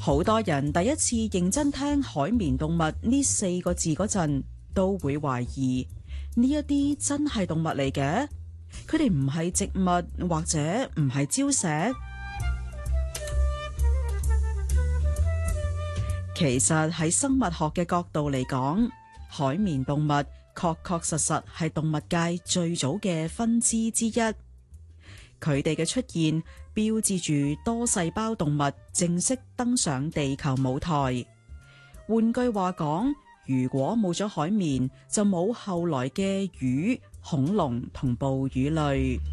好多人第一次認真聽海綿動物呢4個字嗰陣，都會懷疑呢一啲真係動物嚟嘅？佢哋唔係植物或者唔係礁石？其實喺生物學嘅角度嚟講，海綿動物確確實實係動物界最早嘅分支之一。佢哋嘅出現標誌住多細胞動物正式登上地球舞台。換句話講，如果冇咗海綿，就冇後來嘅魚、恐龍同哺乳類。